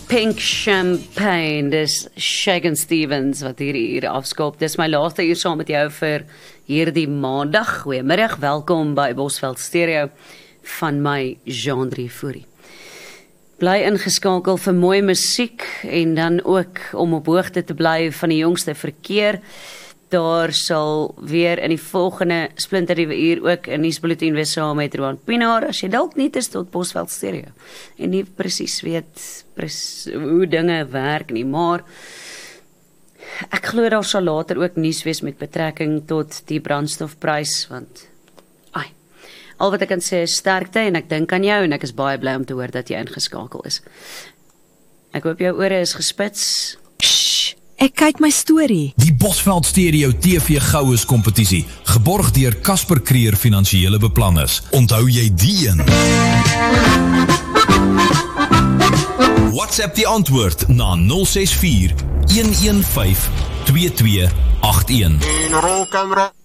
Pink Champagne, dis Shagan Stevens wat hier afskop. Dis my laaste uur saam met jou vir hierdie maandag. Goeiemiddag, welkom by Bosveld Stereo van my Jean-Drie Fourie. Bly ingeskakel vir mooi musiek en dan ook om op hoogte te bly van die jongste verkeer. Daar sal weer in die volgende splinternuwe uur ook 'n nuusbulletin wees saam met Roan Pinaar, as jy dalk nie is tot Bosveld Stereo en nie presies weet hoe dinge werk nie, maar ek glo daar sal later ook nuus wees met betrekking tot die brandstofprys, want al wat ek kan sê is sterkte en ek dink aan jou en ek is baie bly om te hoor dat jy ingeskakel is. Ek hoop jou ore is gespits. Ek kyk my storie. Die Bosveld Stereo TV Goues kompetisie, geborg deur Casper Creer Finansiële Beplanners. Onthou jy die een? WhatsApp die antwoord na 064 115 2281.